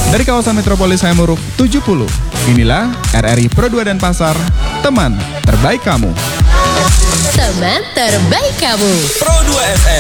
Dari kawasan Metropolis Hayamuruk 70, inilah RRI Pro 2 Denpasar, teman terbaik kamu. Teman terbaik kamu. Pro 2 FM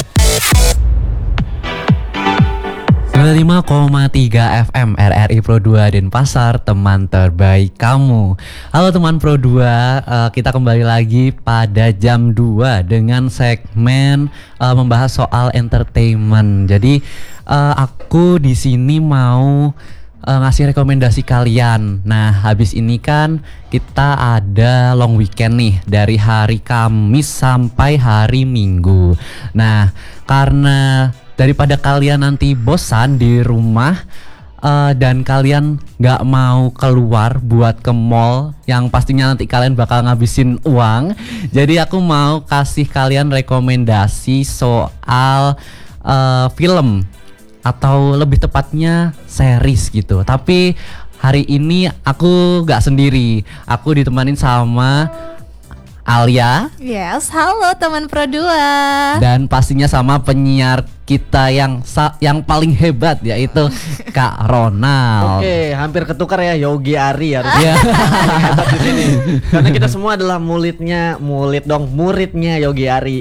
95,3 FM RRI Pro 2 Denpasar, teman terbaik kamu. Halo teman Pro 2, kita kembali lagi pada jam 2 dengan segmen membahas soal entertainment. Jadi aku di sini mau ngasih rekomendasi kalian. Nah, habis ini kan kita ada long weekend nih dari hari Kamis sampai hari Minggu. Nah, karena daripada kalian nanti bosan di rumah dan kalian gak mau keluar buat ke mall yang pastinya nanti kalian bakal ngabisin uang, jadi aku mau kasih kalian rekomendasi soal film atau lebih tepatnya series gitu. Tapi hari ini aku gak sendiri, aku ditemanin sama Alia. Yes, halo teman Pro 2. Dan pastinya sama penyiar kita yang paling hebat, yaitu Kak Ronald. Oke, hampir ketukar ya, Yogi Ari harus Iya. hebat di sini. Karena kita semua adalah muridnya Yogi Ari.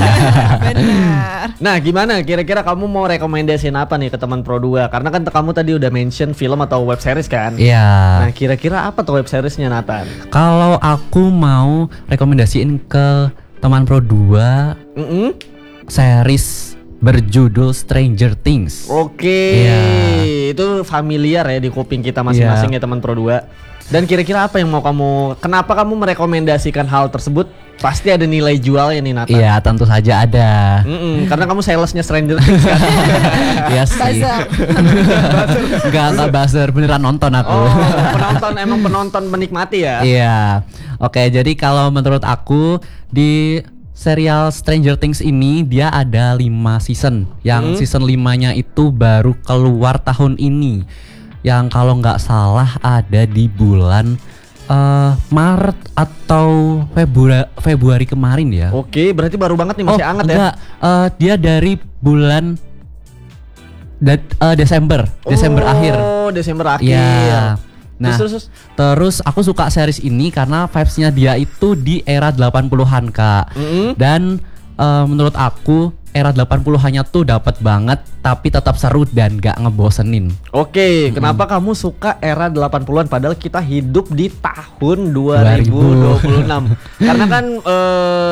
Benar. Nah, gimana kira-kira kamu mau rekomendasiin apa nih ke teman Pro 2? Karena kan kamu tadi udah mention film atau web series kan? Iya. Nah, kira-kira apa tuh web seriesnya, Nathan? Kalau aku mau rekomendasiin ke teman Pro 2 series berjudul Stranger Things. Oke, Iya. itu familiar ya di kuping kita masing-masing ya teman Pro 2. Dan kira-kira apa yang kenapa kamu merekomendasikan hal tersebut? Pasti ada nilai jualnya nih, Nathan. Iya, tentu saja ada. Karena kamu salesnya Stranger Things kan? Iya sih. Enggak buzzer, beneran nonton aku. Oh, emang penonton menikmati ya? Iya. Oke, jadi kalau menurut aku di serial Stranger Things ini dia ada 5 season. Yang season 5-nya itu baru keluar tahun ini. Yang kalau nggak salah ada di bulan Maret atau Februari kemarin ya. Oke, berarti baru banget nih, masih hangat enggak, dia dari bulan Desember akhir. Oh, Desember akhir. Iya. Nah, terus. aku suka series ini karena vibes-nya dia itu di era 80-an, Kak. Dan menurut aku era 80-annya tuh dapat banget tapi tetap seru dan gak ngebosenin. Oke, kenapa kamu suka era 80-an padahal kita hidup di tahun 2026? Karena kan